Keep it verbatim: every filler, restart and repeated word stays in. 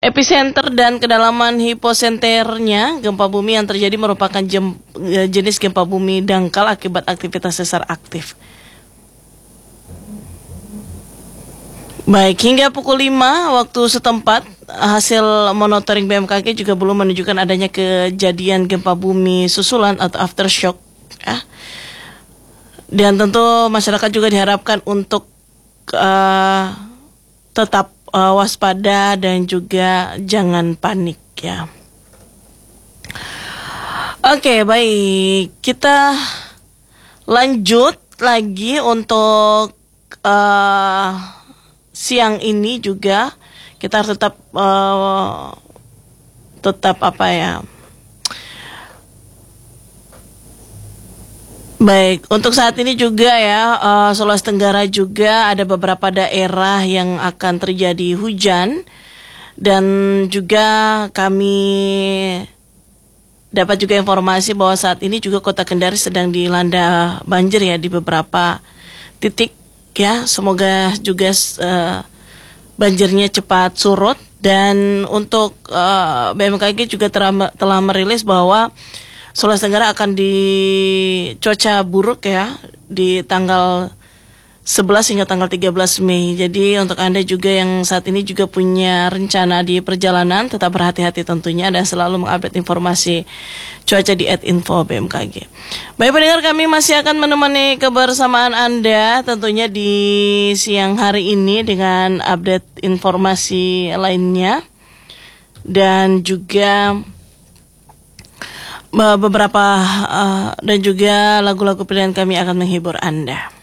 Epicenter dan kedalaman hiposenternya gempa bumi yang terjadi merupakan jem, jenis gempa bumi dangkal akibat aktivitas sesar aktif. Baik, hingga pukul lima waktu setempat, hasil monitoring B M K G juga belum menunjukkan adanya kejadian gempa bumi susulan atau aftershock. Ya. Dan tentu masyarakat juga diharapkan untuk uh, tetap uh, waspada dan juga jangan panik ya. Oke, baik. Kita lanjut lagi untuk uh, siang ini juga kita tetap uh, tetap apa ya? Baik, untuk saat ini juga ya uh, Sulawesi Tenggara juga ada beberapa daerah yang akan terjadi hujan dan juga kami dapat juga informasi bahwa saat ini juga Kota Kendari sedang dilanda banjir ya di beberapa titik. Ya, semoga juga uh, banjirnya cepat surut. Dan untuk uh, B M K G juga telah, telah merilis bahwa Sulawesi Tenggara akan di cuaca buruk ya di tanggal sebelas hingga tanggal tiga belas Mei. Jadi untuk Anda juga yang saat ini juga punya rencana di perjalanan, tetap berhati-hati tentunya dan selalu mengupdate informasi cuaca di at info B M K G. Baik pendengar, kami masih akan menemani kebersamaan Anda tentunya di siang hari ini dengan update informasi lainnya dan juga beberapa uh, dan juga lagu-lagu pilihan kami akan menghibur Anda.